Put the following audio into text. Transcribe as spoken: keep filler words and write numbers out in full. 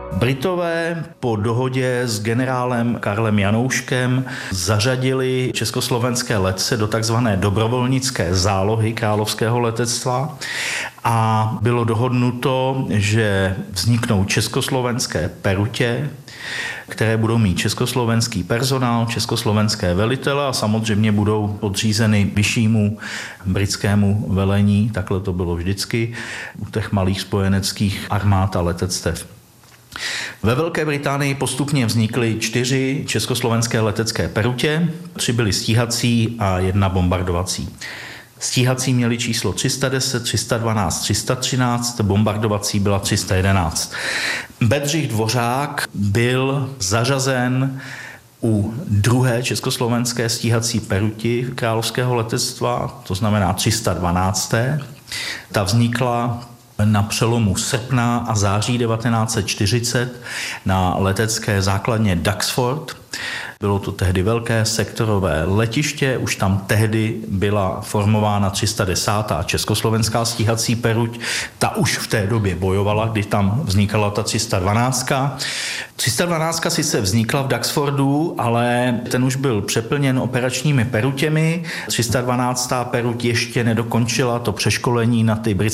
Britové po dohodě s generálem Karlem Janouškem zařadili československé letce do takzvané dobrovolnické zálohy královského letectva a bylo dohodnuto, že vzniknou československé perutě, které budou mít československý personál, československé velitele a samozřejmě budou podřízeny vyššímu britskému velení. Takhle to bylo vždycky u těch malých spojeneckých armád a letectev. Ve Velké Británii postupně vznikly čtyři československé letecké perutě, tři byly stíhací a jedna bombardovací. Stíhací měli číslo tři sta deset, tři sta dvanáct, tři sta třináct, bombardovací byla tři sta jedenáct. Bedřich Dvořák byl zařazen u druhé československé stíhací peruti královského letectva, to znamená tři sta dvanáct. Ta vznikla na přelomu srpna a září devatenáct set čtyřicet na letecké základně Duxford. Bylo to tehdy velké sektorové letiště, už tam tehdy byla formována tři sta desátá československá stíhací peruť. Ta už v té době bojovala, kdy tam vznikala ta tři sta dvanáctka. tři sta dvanáctka sice vznikla v Duxfordu, ale ten už byl přeplněn operačními perutěmi. tři sta dvanáctá peruť ještě nedokončila to přeškolení na ty britské